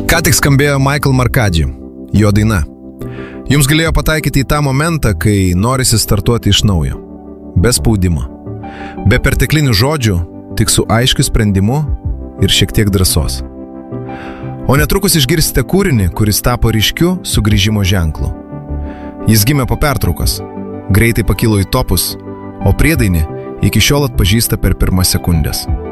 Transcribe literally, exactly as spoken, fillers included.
Ką tik skambėjo Michael Marcaggi, jo daina. Jums galėjo pataikyti į tą momentą, kai norisi startuoti iš naujo. Be spaudimo. Be perteklinių žodžių, tik su aiškiu sprendimu ir šiek tiek drąsos. O netrukus išgirsite kūrinį, kuris tapo ryškiu sugrįžimo ženklu. Jis gimė po pertraukos, greitai pakilo į topus, o priedainį iki šiol atpažįsta per pirmas sekundės.